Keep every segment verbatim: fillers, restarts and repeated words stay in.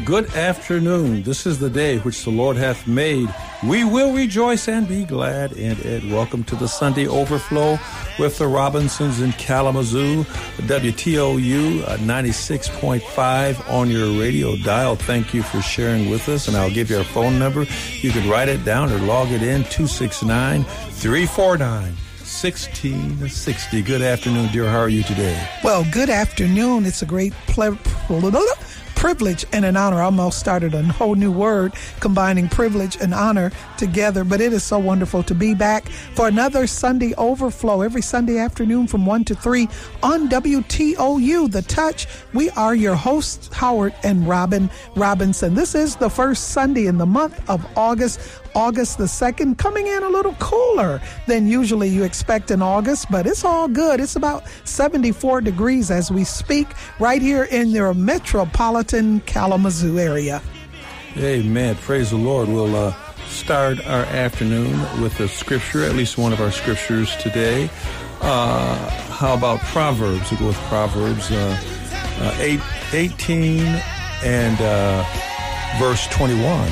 good afternoon. This is the day which the Lord hath made. We will rejoice and be glad in it. Welcome to the Sunday Overflow with the Robinsons in Kalamazoo, W T O U uh, ninety-six point five on your radio dial. Thank you for sharing with us, and I'll give you our phone number. You can write it down or log it in, two six nine, three four nine, one six six zero. Good afternoon, dear. How are you today? Well, good afternoon. It's a great ple- privilege and an honor. I almost started a whole new word combining privilege and honor together, but it is so wonderful to be back for another Sunday Overflow every Sunday afternoon from one to three on W T O U, The Touch. We are your hosts, Howard and Robin Robinson. This is the first Sunday in the month of August. August the second, coming in a little cooler than usually you expect in August, but it's all good. It's about seventy-four degrees as we speak right here in your metropolitan Kalamazoo area. Amen. Praise the Lord. We'll uh, start our afternoon with a scripture, at least one of our scriptures today. Uh, how about Proverbs? We'll go with Proverbs uh, uh, eight, eighteen and uh, verse twenty-one.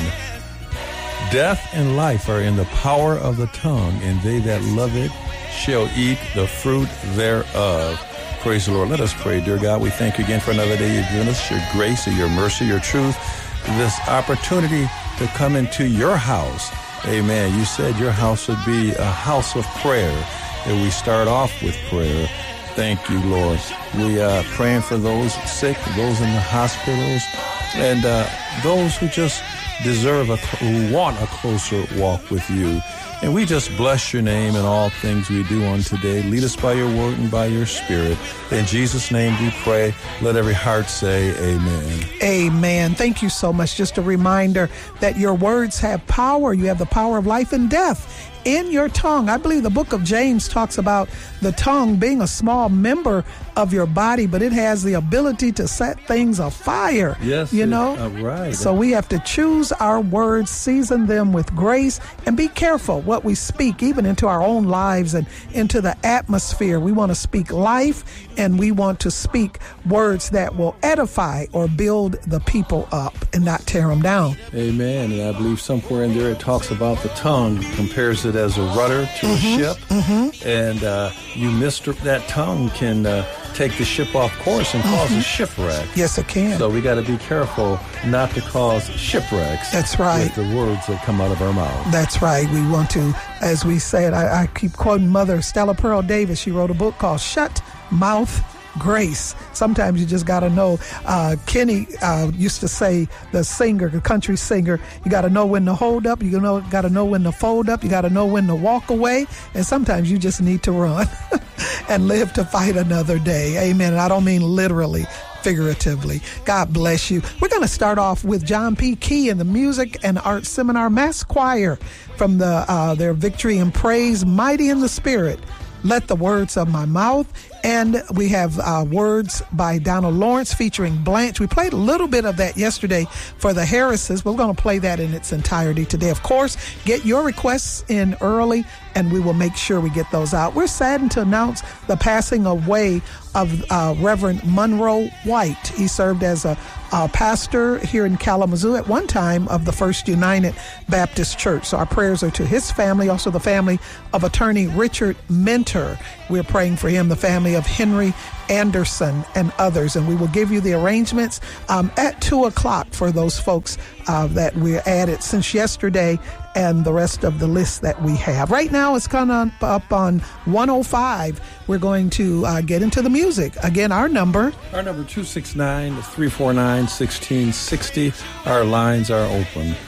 Death and life are in the power of the tongue, and they that love it shall eat the fruit thereof. Praise the Lord. Let us pray. Dear God, we thank you again for another day you've given us, your grace and your mercy, your truth, this opportunity to come into your house. Amen. You said your house would be a house of prayer, and we start off with prayer. Thank you, Lord. We are praying for those sick, those in the hospitals, and uh, those who just deserve a, who want a closer walk with you. And we just bless your name in all things we do on today. Lead us by your word and by your spirit. In Jesus' name we pray. Let every heart say amen. Amen. Thank you so much. Just a reminder that your words have power. You have the power of life and death in your tongue. I believe the book of James talks about the tongue being a small member of your body, but it has the ability to set things afire. Yes, you know? Uh, right. So we have to choose our words, season them with grace, and be careful what we speak, even into our own lives and into the atmosphere. We want to speak life, and we want to speak words that will edify or build the people up and not tear them down. Amen. And I believe somewhere in there it talks about the tongue, compares it as a rudder to mm-hmm. a ship. Mm-hmm. And uh, you missed that tongue can uh, take the ship off course and cause mm-hmm. a shipwreck. Yes, it can. So we got to be careful not to cause shipwrecks. That's right. With the words that come out of our mouth. That's right. We want to, as we said, I, I keep quoting Mother Stella Pearl Davis. She wrote a book called Shut Mouth Grace. Sometimes you just got to know. Uh, Kenny uh, used to say, the singer, the country singer, you got to know when to hold up. You know, got to know when to fold up. You got to know when to walk away. And sometimes you just need to run and live to fight another day. Amen. And I don't mean literally, figuratively. God bless you. We're going to start off with John P. Key and the Music and Art Seminar Mass Choir from the uh, their Victory and Praise, Mighty in the Spirit. Let the Words of My Mouth. And we have uh, words by Donald Lawrence featuring Blanche. We played a little bit of that yesterday for the Harrises, but we're going to play that in its entirety today. Of course, get your requests in early, and we will make sure we get those out. We're saddened to announce the passing away of uh, Reverend Monroe White. He served as a, a pastor here in Kalamazoo at one time of the First United Baptist Church. So our prayers are to his family, also the family of attorney Richard Mentor. We're praying for him, the family of Henry Anderson and others, and we will give you the arrangements um, at two o'clock for those folks uh, that we're added since yesterday and the rest of the list that we have. Right now it's kind of up on one oh five. We're going to uh, get into the music. Again, our number. Our number two six nine, three four nine, one six six zero. Our lines are open.